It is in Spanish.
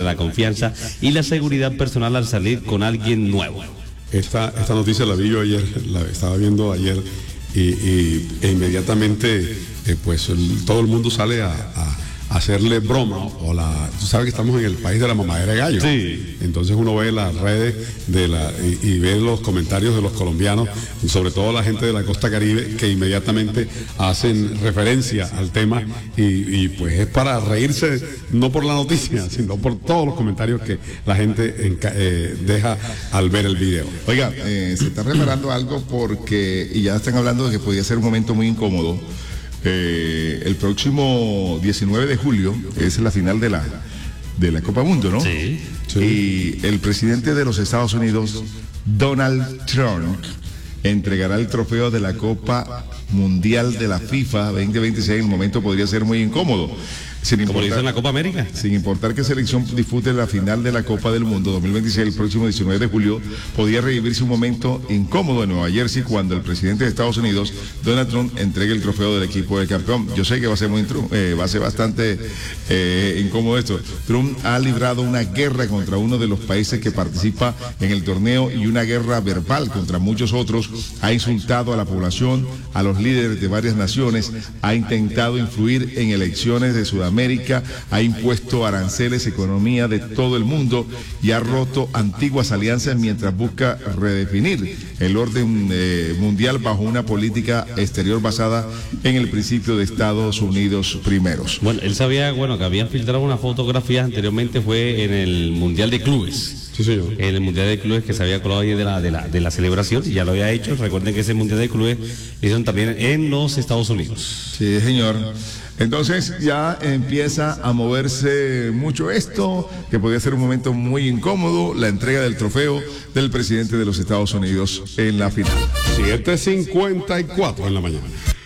la confianza y la seguridad personal al salir con alguien nuevo. Esta noticia la vi yo ayer, la estaba viendo ayer e inmediatamente todo el mundo sale a hacerle broma tú sabes que estamos en el país de la mamadera de gallo. Sí. Entonces uno ve las redes y ve los comentarios de los colombianos, sobre todo la gente de la costa Caribe, que inmediatamente hacen referencia al tema y pues es para reírse, no por la noticia, sino por todos los comentarios que la gente deja al ver el video. Oiga, se está reparando algo y ya están hablando de que podría ser un momento muy incómodo. El próximo 19 de julio es la final de la Copa Mundo, ¿no? Sí. Y el presidente de los Estados Unidos, Donald Trump, entregará el trofeo de la Copa Mundial de la FIFA 2026. En el momento podría ser muy incómodo. Como lo hizo en la Copa América. Sin importar qué selección dispute la final de la Copa del Mundo 2026 el próximo 19 de julio, podría revivirse un momento incómodo en Nueva Jersey cuando el presidente de Estados Unidos, Donald Trump, entregue el trofeo del equipo del campeón. Yo sé que va a ser bastante incómodo esto. Trump ha librado una guerra contra uno de los países que participa en el torneo y una guerra verbal contra muchos otros. Ha insultado a la población, a los líderes de varias naciones, ha intentado influir en elecciones de Sudamérica, ha impuesto aranceles, economía de todo el mundo y ha roto antiguas alianzas mientras busca redefinir el orden mundial bajo una política exterior basada en el principio de Estados Unidos primeros. Bueno, él sabía, que habían filtrado una fotografía anteriormente, fue en el Mundial de Clubes. Sí, señor. En el Mundial de Clubes que se había colado ahí de la celebración, y ya lo había hecho. Recuerden que ese Mundial de Clubes lo hicieron también en los Estados Unidos. Sí, señor. Entonces ya empieza a moverse mucho esto, que podría ser un momento muy incómodo, la entrega del trofeo del presidente de los Estados Unidos en la final. 7:54 en la mañana.